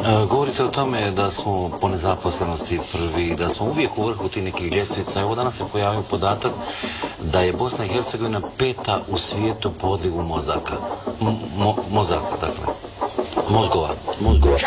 Govorite o tome da smo po nezaposlenosti prvi, da smo uvijek u vrhu tih nekih ljestvica. Evo danas se pojavio podatak da je Bosna i Hercegovina 5. u svijetu po odlivu mozaka. Mozaka, dakle. Mozgova.